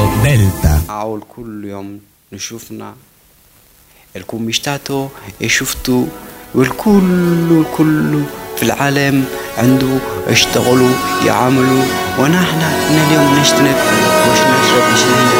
دلتا. عاول كل يوم نشوفنا الكل مشتاتو يشوفتوا والكل في العالم عنده يشتغلوا يعملوا ونحن اليوم نشتنك وش نشرب